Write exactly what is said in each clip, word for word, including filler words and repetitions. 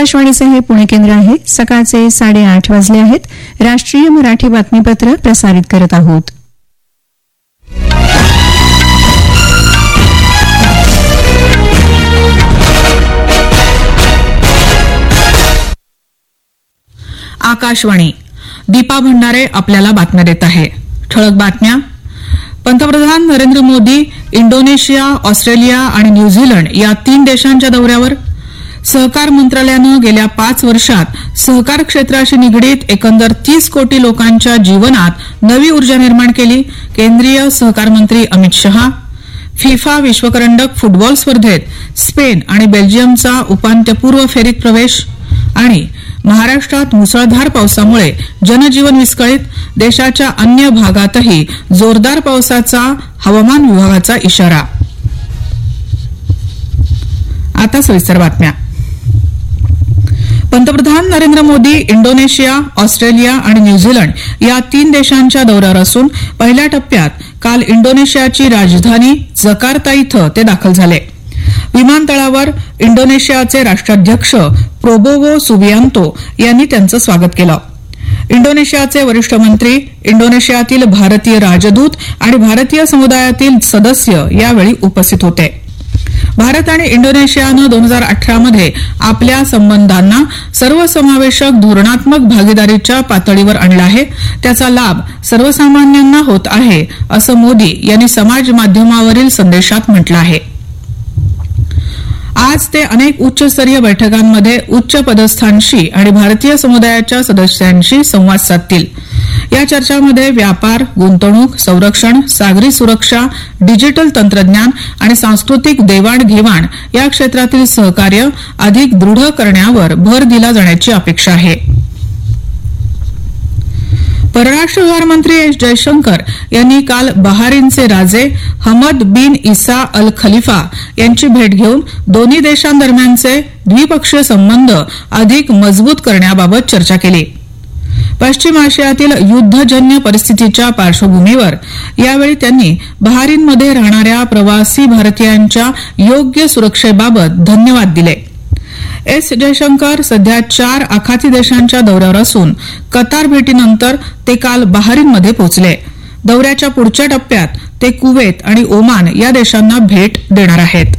आकाशवाणीचे हे पुणे केंद्र आहे. सकाळचे साडेआठ वाजले आहेत. राष्ट्रीय मराठी बातमीपत्र प्रसारित करत आहोत. आकाशवाणी. दीपा भंडारे आपल्याला बातम्या देत आहे. ठळक बातम्या. पंतप्रधान नरेंद्र मोदी इंडोनेशिया, ऑस्ट्रेलिया आणि न्यूझीलंड या तीन देशांच्या दौऱ्यावर. सहकार मंत्रालयानं गेल्या पाच वर्षात सहकार क्षेत्राशी निगडीत एकंदर तीस कोटी लोकांच्या जीवनात नवी ऊर्जा निर्माण केली. केंद्रीय सहकार मंत्री अमित शहा. फिफा विश्वकरंडक फुटबॉल स्पर्धेत स्पेन आणि बेल्जियमचा उपांत्यपूर्व फेरीत प्रवेश. आणि महाराष्ट्रात मुसळधार पावसामुळे जनजीवन विस्कळीत. देशाच्या अन्य भागातही जोरदार पावसाचा हवामान विभागाचा इशारा. आता सविस्तर बातम्या. पंतप्रधान नरेंद्र मोदी इंडोनेशिया, ऑस्ट्रेलिया आणि न्यूझीलंड या तीन देशांच्या दौऱ्यावर असून पहिल्या टप्प्यात काल इंडोनेशियाची राजधानी जकार्ता इथं ते दाखल झाले. विमानतळावर इंडोनेशियाचे राष्ट्राध्यक्ष प्रोबोवो सुबियांतो यांनी त्यांचं स्वागत केलं. इंडोनेशियाचे वरिष्ठ मंत्री, इंडोनेशियातील भारतीय राजदूत आणि भारतीय समुदायातील सदस्य यावेळी उपस्थित होते. भारत आणि इंडोनेशियानं दोन हजार अठरा मध्ये आपल्या संबंधांना सर्वसमावेशक धोरणात्मक भागीदारीच्या पातळीवर आणला आहे. त्याचा लाभ सर्वसामान्यांना होत आहे, असं मोदी यांनी समाज माध्यमावरील संदेशात म्हटलं आहे. आज ते अनेक उच्चस्तरीय बैठकांमध्ये उच्च पदस्थांशी आणि भारतीय समुदायाच्या सदस्यांशी संवाद साधतील. या चर्चांमध्ये व्यापार, गुंतवणूक, संरक्षण, सागरी सुरक्षा, डिजिटल तंत्रज्ञान आणि सांस्कृतिक देवाणघेवाण या क्षेत्रातील सहकार्य अधिक दृढ करण्यावर भर दिला जाण्याची अपेक्षा आहे. परराष्ट्र व्यवहार मंत्री एस जयशंकर यांनी काल बहारीनचे राजे हमद बिन इसा अल खलिफा यांची भेट घेऊन दोन्ही देशांदरम्यानचे द्विपक्षीय संबंध अधिक मजबूत करण्याबाबत चर्चा केली. पश्चिम आशियातील युद्धजन्य परिस्थितीच्या पार्श्वभूमीवर यावेळी त्यांनी बहारीनमध्ये राहणाऱ्या प्रवासी भारतीयांच्या योग्य सुरक्षेबाबत धन्यवाद दिले. एस जयशंकर सध्या चार आखाती देशांच्या दौऱ्यावर असून कतार भेटीनंतर ते काल बहारीनमध्ये पोहोचले. दौऱ्याच्या पुढच्या टप्प्यात ते कुवेत आणि ओमान या देशांना भेट देणार आहेत.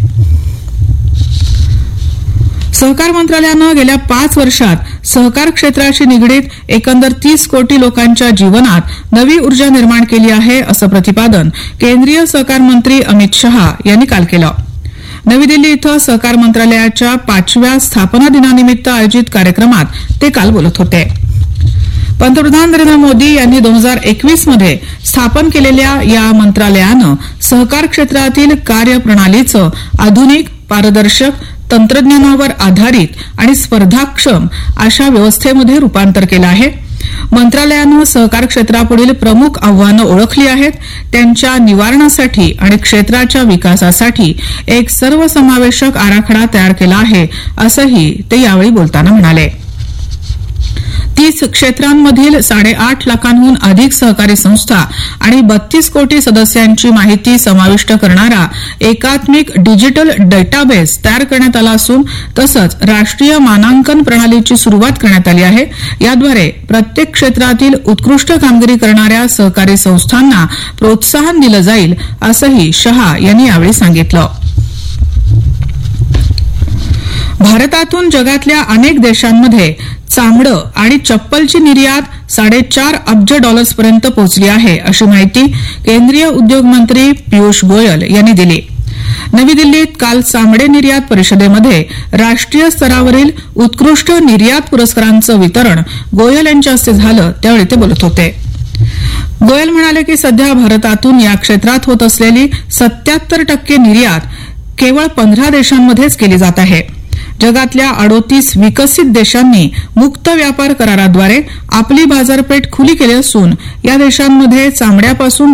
सहकार मंत्रालयानं गेल्या पाच वर्षात सहकार क्षेत्राशी निगडीत एकंदर तीस कोटी लोकांच्या जीवनात नवी ऊर्जा निर्माण केली आहे, असं प्रतिपादन केंद्रीय सहकार मंत्री अमित शहा यांनी काल केलं. नवी दिल्ली इथं सहकार मंत्रालयाच्या पाचव्या स्थापना दिनानिमित्त आयोजित कार्यक्रमात ते काल बोलत होते. पंतप्रधान नरेंद्र मोदी यांनी दोन हजार एकवीस मध्ये स्थापन केलेल्या या मंत्रालयानं सहकार क्षेत्रातील कार्यप्रणालीचं आधुनिक, पारदर्शक, तंत्रज्ञानावर आधारित आणि स्पर्धाक्षम अशा व्यवस्थेमध्ये रूपांतर केलं आहे. मंत्रालयानं सहकार क्षेत्रापुढील प्रमुख आव्हानं ओळखली आहेत. त्यांच्या निवारणासाठी आणि क्षेत्राच्या विकासासाठी एक सर्वसमावेशक आराखडा तयार केला आहे, असंही ते यावेळी बोलताना म्हणाले. तीस क्षेत्रांमधील साडेआठ लाखांहून अधिक सहकारी संस्था आणि बत्तीस कोटी सदस्यांची माहिती समाविष्ट करणारा एकात्मिक डिजिटल डेटाबेस तयार करण्यात आला असून तसंच राष्ट्रीय मानांकन प्रणालीची सुरुवात करण्यात आली आहे. याद्वारे प्रत्येक क्षेत्रातील उत्कृष्ट कामगिरी करणाऱ्या सहकारी संस्थांना प्रोत्साहन दिलं जाईल, असंही शहा यांनी यावेळी सांगितलं. भारतातून जगातल्या अनेक देशांमध्ये चामडं आणि चप्पलची निर्यात साडेचार अब्ज डॉलर्सपर्यंत पोहोचली आहे, अशी माहिती केंद्रीय उद्योग मंत्री पियुष गोयल यांनी दिली. नवी दिल्लीत काल चामडे निर्यात परिषदेमध्ये राष्ट्रीय स्तरावरील उत्कृष्ट निर्यात पुरस्कारांचं वितरण गोयल यांच्या हस्ते झालं, त्यावेळी ते बोलत होते. गोयल म्हणाले की सध्या भारतातून या क्षेत्रात होत असलेली सत्याहत्तर टक्के निर्यात केवळ पंधरा देशांमध्येच केली जात आहे. जगातल्या अडोतीस विकसित देशांनी मुक्त व्यापार कराराद्वारे आपली बाजारपेठ खुली केली असून या देशांमध्ये चामड्यापासून